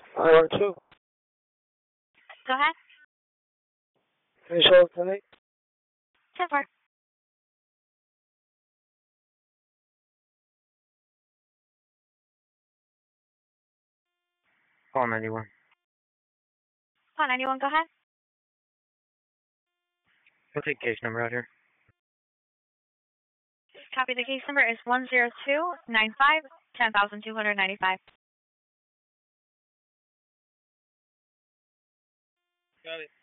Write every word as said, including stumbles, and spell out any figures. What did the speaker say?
five one two. Go ahead. Finish hold tonight. ten four. Call ninety-one. Call ninety-one, go ahead. We'll take case number out here. Copy, the case number is one zero two nine five ten thousand two hundred ninety-five. Got it.